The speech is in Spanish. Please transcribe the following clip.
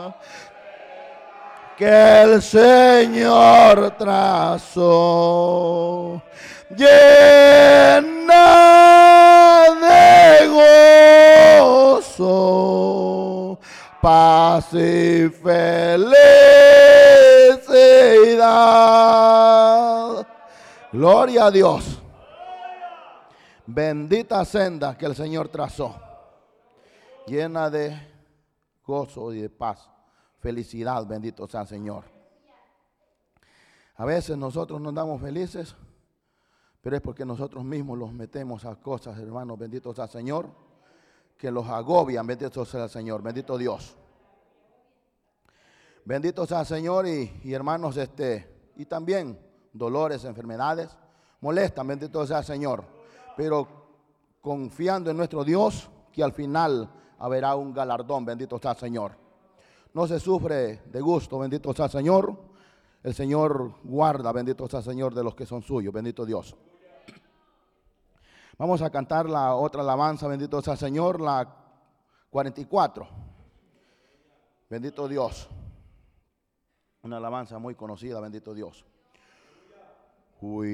que el Señor trazó, llena de gozo, paz y felicidad. Gloria a Dios. Bendita senda que el Señor trazó, llena de gozo y de paz, felicidad, bendito sea el Señor. A veces nosotros nos damos felices, pero es porque nosotros mismos los metemos a cosas, hermanos, bendito sea el Señor, que los agobian, bendito sea el Señor, bendito Dios. Bendito sea el Señor y hermanos, y también dolores, enfermedades, molestan, bendito sea el Señor, pero confiando en nuestro Dios, que al final habrá un galardón, bendito sea el Señor. No se sufre de gusto, bendito sea el Señor. El Señor guarda, bendito sea el Señor, de los que son suyos, bendito Dios. Vamos a cantar la otra alabanza, bendito sea el Señor, la 44. Bendito Dios. Una alabanza muy conocida, bendito Dios.